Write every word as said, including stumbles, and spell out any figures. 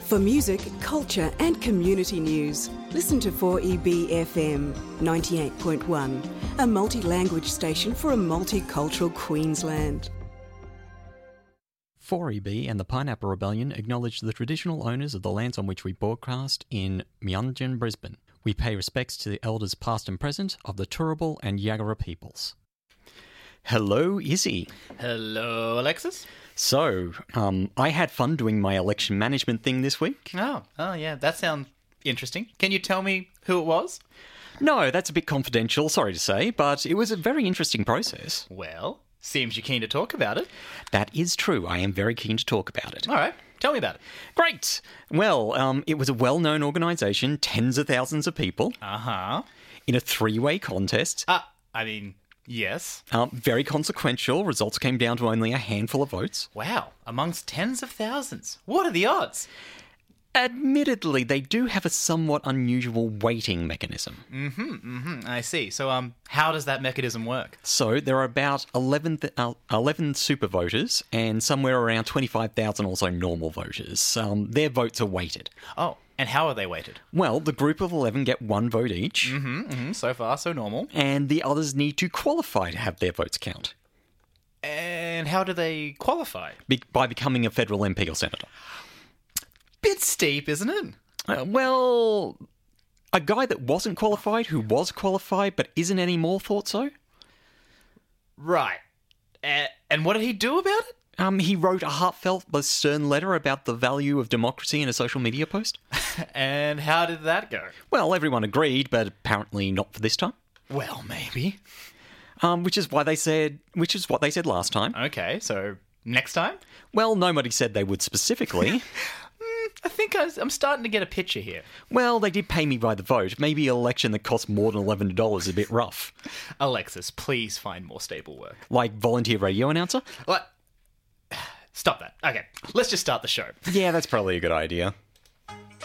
For music, culture and community news, listen to four E B F M ninety-eight point one, a multi-language station for a multicultural Queensland. four E B and the Pineapple Rebellion acknowledge the traditional owners of the lands on which we broadcast in Meanjin, Brisbane. We pay respects to the elders past and present of the Turrbal and Yagara peoples. Hello, Izzy. Hello, Alexis. So, um, I had fun doing my election management thing this week. Oh, oh yeah, that sounds interesting. Can you tell me who it was? No, that's a bit confidential, sorry to say, but it was a very interesting process. Well, seems you're keen to talk about it. That is true. I am very keen to talk about it. All right, tell me about it. Great. Well, um, it was a well-known organisation, tens of thousands of people, Uh-huh. in a three-way contest. Uh, I mean, yes. Um, very consequential. Results came down to only a handful of votes. Wow, amongst tens of thousands. What are the odds? Admittedly, they do have a somewhat unusual weighting mechanism. Mm-hmm, mm-hmm, I see. So, um, how does that mechanism work? So there are about eleven, th- uh, eleven super voters and somewhere around twenty-five thousand also normal voters. Um, their votes are weighted. Oh, and how are they weighted? Well, the group of eleven get one vote each, Mm-hmm, mm-hmm, so far, so normal. and the others need to qualify to have their votes count And how do they qualify? be- by becoming a federal M P or senator. Bit steep, isn't it? Uh, well, a guy that wasn't qualified, who was qualified but isn't anymore, thought so. Right. Uh, and what did he do about it? Um, he wrote a heartfelt but stern letter about the value of democracy in a social media post. And how did that go? Well, everyone agreed, but apparently not for this time. Well, maybe. Um, which is why they said, which is what they said last time. Okay, so next time? Well, nobody said they would specifically. I think I was, I'm starting to get a picture here. Well, they did pay me by the vote. Maybe an election that costs more than eleven dollars is a bit rough. Alexis, please find more stable work. Like volunteer radio announcer? What? Stop that. Okay, let's just start the show. Yeah, that's probably a good idea.